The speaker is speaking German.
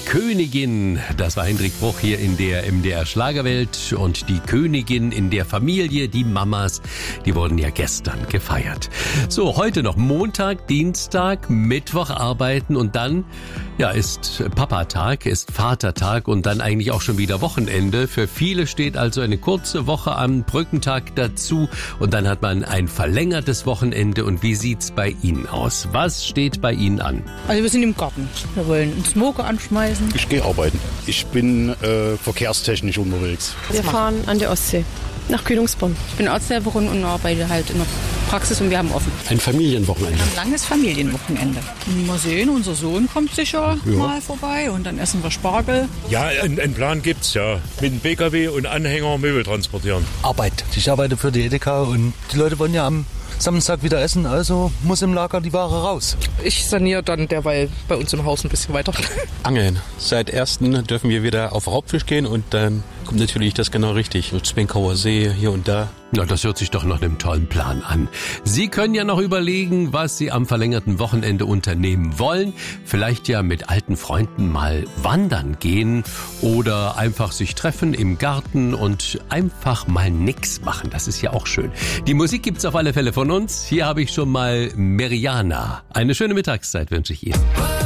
Königin, das war Hendrik Bruch hier in der MDR Schlagerwelt. Und die Königin in der Familie, die Mamas, die wurden ja gestern gefeiert. So, heute noch Montag, Dienstag, Mittwoch arbeiten und dann, ja, ist Papatag, ist Vatertag und dann eigentlich auch schon wieder Wochenende. Für viele steht also eine kurze Woche am Brückentag dazu und dann hat man ein verlängertes Wochenende. Und wie sieht's bei Ihnen aus? Was steht bei Ihnen an? Also wir sind im Garten. Wir wollen einen Smoker anschmeißen. Ich gehe arbeiten. Ich bin verkehrstechnisch unterwegs. Wir fahren an der Ostsee nach Kühlungsborn. Ich bin Arzthelferin und arbeite halt in der Praxis und wir haben offen. Ein Familienwochenende. Ein langes Familienwochenende. Mal sehen, unser Sohn kommt sicher mal vorbei und dann essen wir Spargel. Ja, einen Plan gibt's ja. Mit dem PKW und Anhänger Möbel transportieren. Arbeit. Ich arbeite für die Edeka und die Leute wollen ja am Samstag wieder essen, also muss im Lager die Ware raus. Ich saniere dann derweil bei uns im Haus ein bisschen weiter. Angeln. Seit 1. dürfen wir wieder auf Raubfisch gehen und dann kommt natürlich das genau richtig. Zwinkauer See hier und da. Na, das hört sich doch nach einem tollen Plan an. Sie können ja noch überlegen, was Sie am verlängerten Wochenende unternehmen wollen. Vielleicht ja mit alten Freunden mal wandern gehen oder einfach sich treffen im Garten und einfach mal nix machen. Das ist ja auch schön. Die Musik gibt's auf alle Fälle von uns. Hier habe ich schon mal Meriana. Eine schöne Mittagszeit wünsche ich Ihnen.